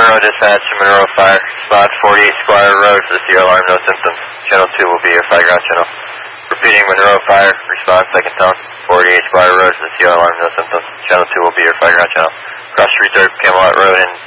Monroe dispatch, Monroe Fire, spot 48 Squire Road for the CO alarm, no symptoms. Channel 2 will be your fire ground channel. Repeating Monroe Fire, response second tone, 48 Squire Road for the CO alarm, no symptoms. Channel 2 will be your fire ground channel. Cross 3rd Camelot Road and